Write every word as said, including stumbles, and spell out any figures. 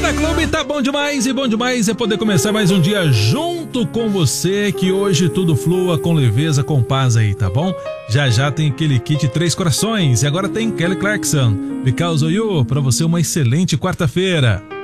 Morada Clube tá bom demais e bom demais é poder começar mais um dia junto com você, que hoje tudo flua com leveza, com paz aí, tá bom? Já já tem aquele kit Três Corações e agora tem Kelly Clarkson, Because of You, pra você uma excelente quarta-feira.